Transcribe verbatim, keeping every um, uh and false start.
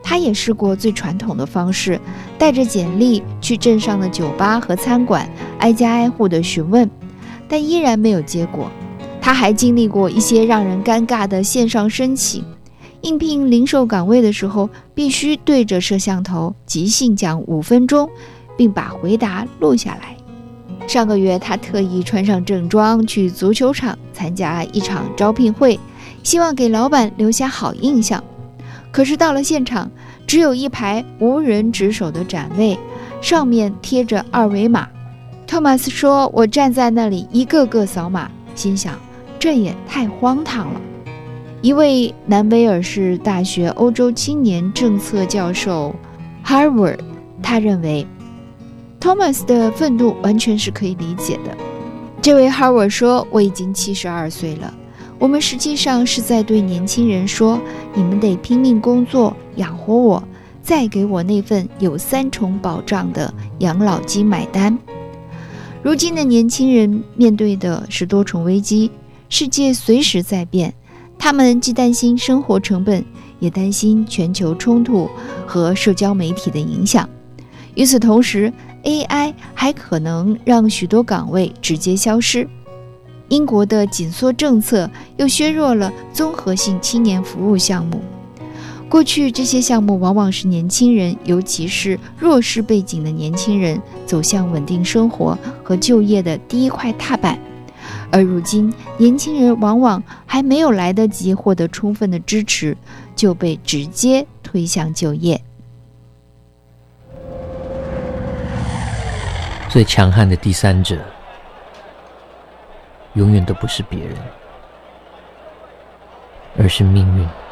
他也试过最传统的方式，带着简历去镇上的酒吧和餐馆，挨家挨户的询问，但依然没有结果。他还经历过一些让人尴尬的线上申请，应聘零售岗位的时候，必须对着摄像头即兴讲五分钟，并把回答录下来。上个月，他特意穿上正装去足球场参加一场招聘会，希望给老板留下好印象。可是到了现场，只有一排无人值守的展位，上面贴着二维码。托马斯说：“我站在那里一个个扫码，心想这也太荒唐了。”一位南威尔士大学欧洲青年政策教授 Harvard， 他认为Thomas 的愤怒完全是可以理解的。这位 Harvard 说：“我已经七十二岁了，我们实际上是在对年轻人说，你们得拼命工作养活我，再给我那份有三重保障的养老金买单。”如今的年轻人面对的是多重危机，世界随时在变，他们既担心生活成本，也担心全球冲突和社交媒体的影响。与此同时， A I 还可能让许多岗位直接消失。英国的紧缩政策又削弱了综合性青年服务项目。过去这些项目往往是年轻人，尤其是弱势背景的年轻人走向稳定生活和就业的第一块踏板，而如今年轻人往往还没有来得及获得充分的支持，就被直接推向就业。 最强悍的第三者永远都不是别人，而是命运。